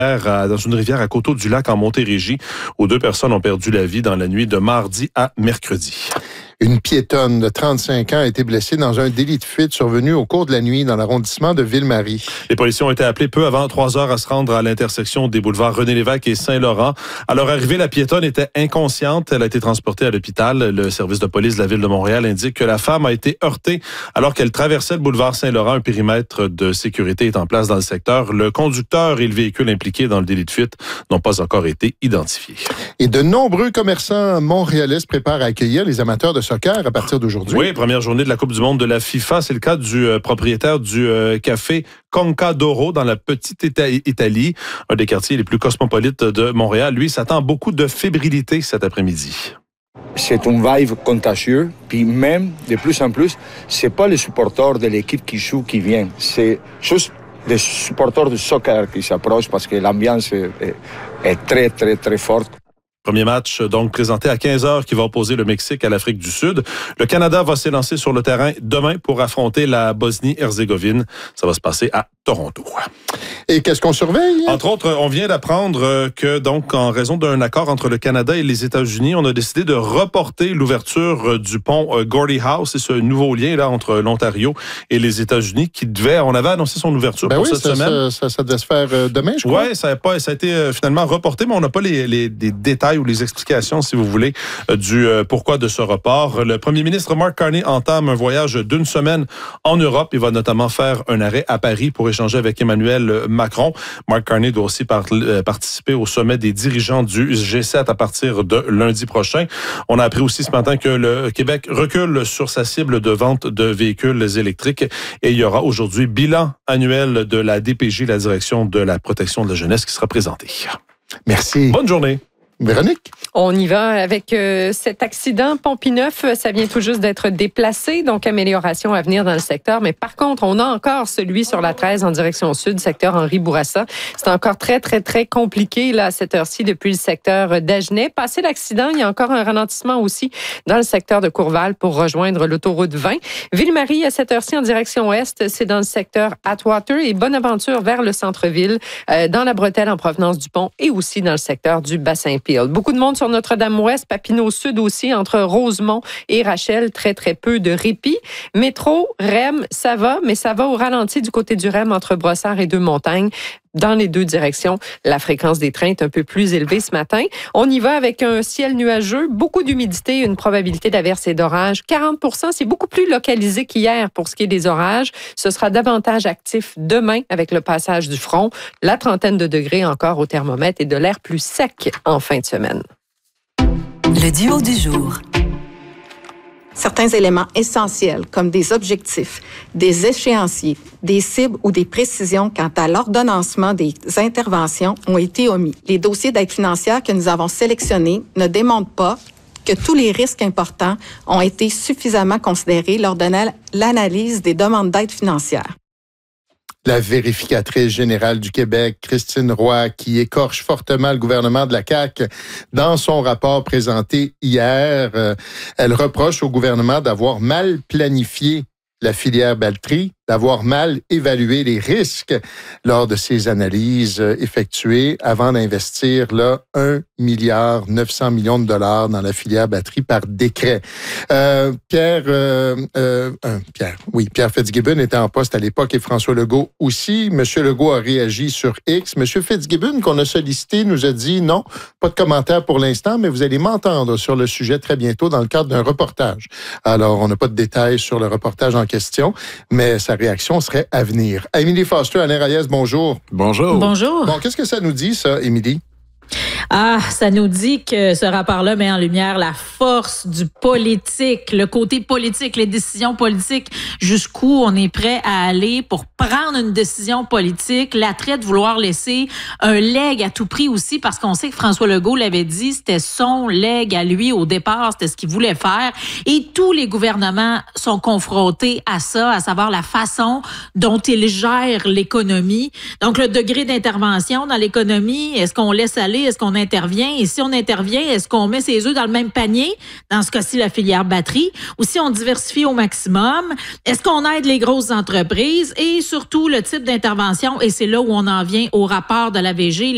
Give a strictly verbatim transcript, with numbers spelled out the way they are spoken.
dans une rivière à Coteau-du-Lac en Montérégie, où deux personnes ont perdu la vie dans la nuit de mardi à mercredi. Une piétonne de trente-cinq ans a été blessée dans un délit de fuite survenu au cours de la nuit dans l'arrondissement de Ville-Marie. Les policiers ont été appelés peu avant trois heures à se rendre à l'intersection des boulevards René-Lévesque et Saint-Laurent. À leur arrivée, la piétonne était inconsciente. Elle a été transportée à l'hôpital. Le service de police de la Ville de Montréal indique que la femme a été heurtée alors qu'elle traversait le boulevard Saint-Laurent. Un périmètre de sécurité est en place dans le secteur. Le conducteur et le véhicule impliqué dans le délit de fuite n'ont pas encore été identifiés. Et de nombreux commerçants montréalais se préparent à accueillir les amateurs de soccer à partir d'aujourd'hui. Oui, première journée de la Coupe du monde de la FIFA. C'est le cas du euh, propriétaire du euh, café Conca d'Oro dans la petite Ita- Italie, un des quartiers les plus cosmopolites de Montréal. Lui s'attend beaucoup de fébrilité cet après-midi. C'est un vibe contagieux, puis même, de plus en plus, c'est pas les supporters de l'équipe qui joue qui viennent, c'est juste des supporters de soccer qui s'approchent parce que l'ambiance est, est, est très, très, très forte. Premier match donc présenté à quinze heures qui va opposer le Mexique à l'Afrique du Sud. Le Canada va s'élancer sur le terrain demain pour affronter la Bosnie-Herzégovine. Ça va se passer à Toronto. Et qu'est-ce qu'on surveille? Entre autres, on vient d'apprendre que, donc, en raison d'un accord entre le Canada et les États-Unis, on a décidé de reporter l'ouverture du pont Gordie Howe. C'est ce nouveau lien là entre l'Ontario et les États-Unis qui devait, on avait annoncé son ouverture ben pour oui, cette ça, semaine. Ça, ça, ça devait se faire demain, je crois. Oui, ça a pas, ça a été finalement reporté, mais on n'a pas les, les, les détails ou les explications, si vous voulez, du euh, pourquoi de ce report. Le premier ministre Mark Carney entame un voyage d'une semaine en Europe. Il va notamment faire un arrêt à Paris pour échanger avec Emmanuel Macron. Mark Carney doit aussi par, euh, participer au sommet des dirigeants du G sept à partir de lundi prochain. On a appris aussi ce matin que le Québec recule sur sa cible de vente de véhicules électriques et il y aura aujourd'hui bilan annuel de la D P J, la direction de la protection de la jeunesse, qui sera présenté. Merci. Bonne journée. Véronique? On y va avec euh, cet accident Pont-Pineuf. Ça vient tout juste d'être déplacé, donc amélioration à venir dans le secteur. Mais par contre, on a encore celui sur la treize en direction sud, secteur Henri Bourassa. C'est encore très, très, très compliqué là à cette heure-ci depuis le secteur d'Agenais. Passé l'accident, il y a encore un ralentissement aussi dans le secteur de Courval pour rejoindre l'autoroute vingt. Ville-Marie, à cette heure-ci en direction est, c'est dans le secteur Atwater et Bonaventure vers le centre-ville, euh, dans la bretelle en provenance du pont et aussi dans le secteur du Bassin-Peel. Beaucoup de monde sur Notre-Dame-Ouest, Papineau-Sud aussi, entre Rosemont et Rachel, très, très peu de répit. Métro, R E M, ça va, mais ça va au ralenti du côté du R E M entre Brossard et Deux-Montagnes. Dans les deux directions, la fréquence des trains est un peu plus élevée ce matin. On y va avec un ciel nuageux, beaucoup d'humidité, une probabilité d'averse et d'orage. quarante pour cent, c'est beaucoup plus localisé qu'hier pour ce qui est des orages. Ce sera davantage actif demain avec le passage du front. La trentaine de degrés encore au thermomètre et de l'air plus sec en fin de semaine. Le duo du jour. Certains éléments essentiels, comme des objectifs, des échéanciers, des cibles ou des précisions quant à l'ordonnancement des interventions, ont été omis. Les dossiers d'aide financière que nous avons sélectionnés ne démontrent pas que tous les risques importants ont été suffisamment considérés lors de l'analyse des demandes d'aide financière. La vérificatrice générale du Québec, Christine Roy, qui écorche fortement le gouvernement de la C A Q dans son rapport présenté hier. Euh, elle reproche au gouvernement d'avoir mal planifié la filière batterie, d'avoir mal évalué les risques lors de ces analyses effectuées avant d'investir là un milliard neuf cents millions de dollars dans la filière batterie par décret. Euh, Pierre, euh, euh, euh, Pierre, oui, Pierre Fitzgibbon était en poste à l'époque et François Legault aussi. Monsieur Legault a réagi sur X. Monsieur Fitzgibbon, qu'on a sollicité, nous a dit non, pas de commentaire pour l'instant, mais vous allez m'entendre sur le sujet très bientôt dans le cadre d'un reportage. Alors, on n'a pas de détails sur le reportage en question, mais sa réaction serait à venir. Émilie Foster, Alain Reyes, bonjour. Bonjour. Bonjour. Bon, qu'est-ce que ça nous dit, ça, Émilie? Ah, ça nous dit que ce rapport-là met en lumière la force du politique, le côté politique, les décisions politiques, jusqu'où on est prêt à aller pour prendre une décision politique, l'attrait de vouloir laisser un legs à tout prix aussi, parce qu'on sait que François Legault l'avait dit, c'était son legs à lui au départ, c'était ce qu'il voulait faire. Et tous les gouvernements sont confrontés à ça, à savoir la façon dont ils gèrent l'économie. Donc, le degré d'intervention dans l'économie, est-ce qu'on laisse aller, est-ce qu'on intervient? Et si on intervient, est-ce qu'on met ses œufs dans le même panier, dans ce cas-ci, la filière batterie, ou si on diversifie au maximum? Est-ce qu'on aide les grosses entreprises? Et surtout, le type d'intervention, et c'est là où on en vient au rapport de la V G,